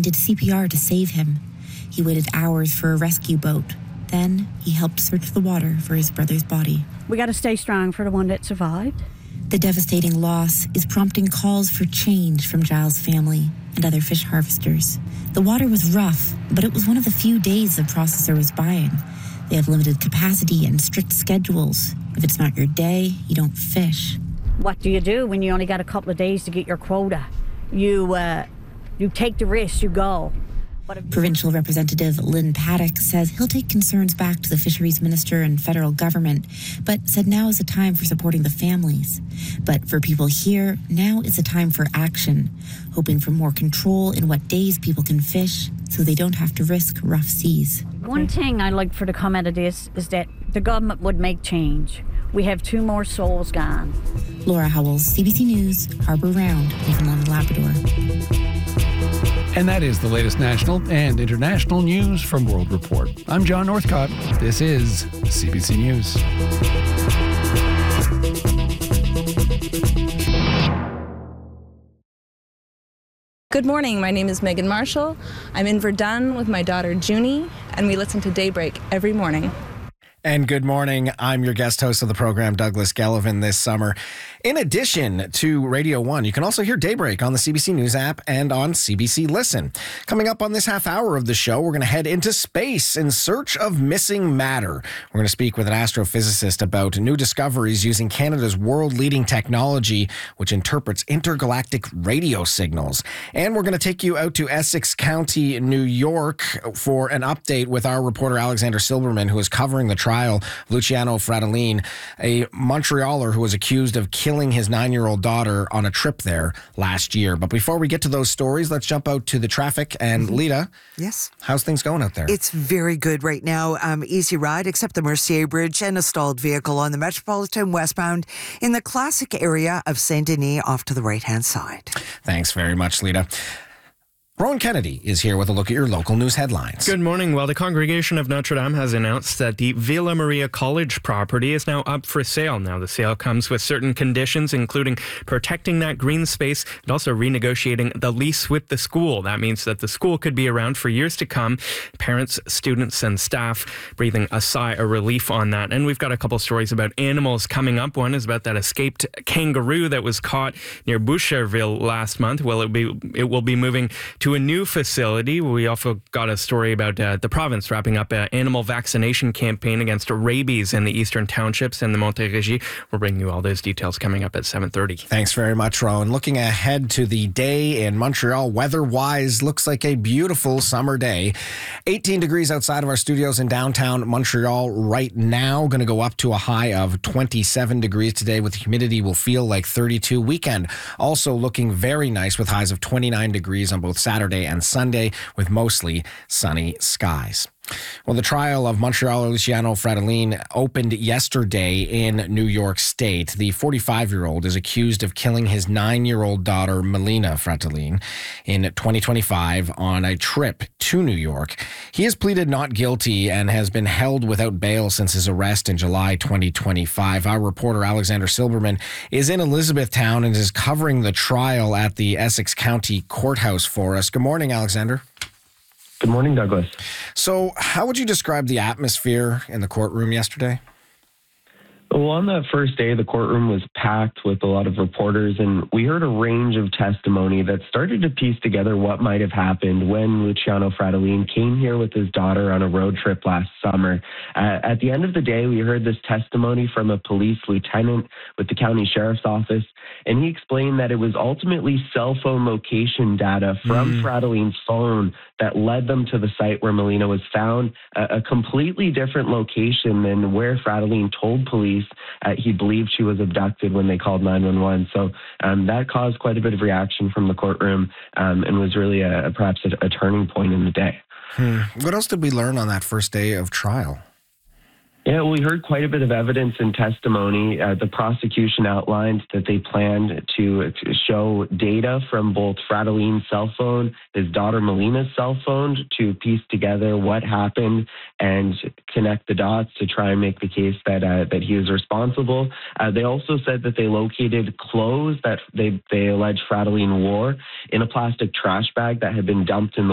and did CPR to save him. He waited hours for a rescue boat. Then he helped search the water for his brother's body. We got to stay strong for the one that survived. The devastating loss is prompting calls for change from Giles' family and other fish harvesters. The water was rough, but it was one of the few days the processor was buying. They have limited capacity and strict schedules. If it's not your day, you don't fish. What do you do when you only got a couple of days to get your quota? You take the risk, you go. Provincial Representative Lynn Paddock says he'll take concerns back to the Fisheries Minister and federal government, but said now is the time for supporting the families. But for people here, now is the time for action, hoping for more control in what days people can fish so they don't have to risk rough seas. One thing I'd like for to come out of this is that the government would make change. We have 2 more souls gone. Laura Howells, CBC News, Harbour Round, Newfoundland and Labrador. And that is the latest national and international news from World Report. I'm John Northcott. This is CBC News. Good morning, my name is Megan Marshall. I'm in Verdun with my daughter Junie, and we listen to Daybreak every morning. And good morning. I'm your guest host of the program, Douglas Gellivan, this summer. In addition to Radio 1, you can also hear Daybreak on the CBC News app and on CBC Listen. Coming up on this half hour of the show, we're going to head into space in search of missing matter. We're going to speak with an astrophysicist about new discoveries using Canada's world-leading technology, which interprets intergalactic radio signals. And we're going to take you out to Essex County, New York, for an update with our reporter, Alexander Silberman, who is covering the trial of Luciano Fratellin, a Montrealer who was accused of killing his 9-year-old daughter on a trip there last year. But before we get to those stories, let's jump out to the traffic. And Lita, yes, how's things going out there? It's very good right now. Easy ride, except the Mercier Bridge and a stalled vehicle on the Metropolitan westbound in the classic area of Saint-Denis off to the right-hand side. Thanks very much, Lita. Rowan Kennedy is here with a look at your local news headlines. Good morning. Well, the Congregation of Notre Dame has announced that the Villa Maria College property is now up for sale. Now, the sale comes with certain conditions, including protecting that green space and also renegotiating the lease with the school. That means that the school could be around for years to come. Parents, students, and staff breathing a sigh of relief on that. And we've got a couple stories about animals coming up. One is about that escaped kangaroo that was caught near Boucherville last month. Well, it will be moving to a new facility. We also got a story about the province wrapping up an animal vaccination campaign against rabies in the eastern townships and the Montérégie. We'll bring you all those details coming up at 7:30. Thanks very much, Rowan. Looking ahead to the day in Montreal, weather-wise, looks like a beautiful summer day. 18 degrees outside of our studios in downtown Montreal right now. Going to go up to a high of 27 degrees today, with humidity will feel like 32. Weekend also looking very nice with highs of 29 degrees on both Saturday and Sunday with mostly sunny skies. Well, the trial of Montrealer Luciano Fratellin opened yesterday in New York State. The 45-year-old is accused of killing his 9-year-old daughter, Melina Fratellin, in 2025 on a trip to New York. He has pleaded not guilty and has been held without bail since his arrest in July 2025. Our reporter, Alexander Silberman, is in Elizabethtown and is covering the trial at the Essex County Courthouse for us. Good morning, Alexander. Good morning, Douglas. So how would you describe the atmosphere in the courtroom yesterday? Well, on the first day, the courtroom was packed with a lot of reporters, and we heard a range of testimony that started to piece together what might have happened when Luciano Fratellin came here with his daughter on a road trip last summer. At the end of the day, we heard this testimony from a police lieutenant with the county sheriff's office, and he explained that it was ultimately cell phone location data from Frattellin's phone that led them to the site where Melina was found, a completely different location than where Fratellin told police he believed she was abducted when they called 911. So that caused quite a bit of reaction from the courtroom and was really perhaps a turning point in the day. What else did we learn on that first day of trial? Yeah, we heard quite a bit of evidence and testimony. The prosecution outlined that they planned to show data from both Frattellin's cell phone, his daughter Melina's cell phone, to piece together what happened and connect the dots to try and make the case that he was responsible. They also said that they located clothes that they alleged Fratellin wore in a plastic trash bag that had been dumped in the